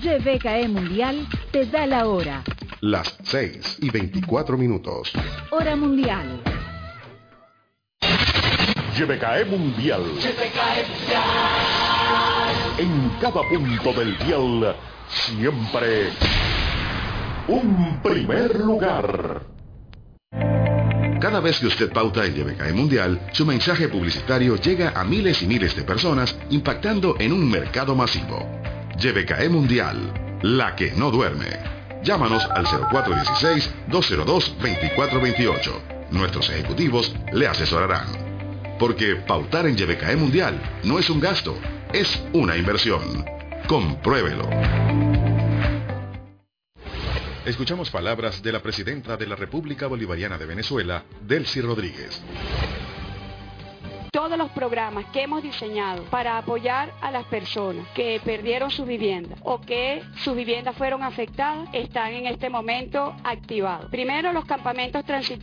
YBKE Mundial te da la hora. Las 6:24. Hora mundial. YBKE Mundial. YBKE Mundial. En cada punto del dial, siempre un primer lugar. Cada vez que usted pauta en YBKE Mundial, su mensaje publicitario llega a miles y miles de personas, impactando en un mercado masivo. YBKE Mundial, la que no duerme. Llámanos al 0416-202-2428. Nuestros ejecutivos le asesorarán. Porque pautar en YBKE Mundial no es un gasto, es una inversión. Compruébelo. Escuchamos palabras de la presidenta de la República Bolivariana de Venezuela, Delcy Rodríguez. Todos los programas que hemos diseñado para apoyar a las personas que perdieron su vivienda o que sus viviendas fueron afectadas están en este momento activados. Primero, los campamentos transitorios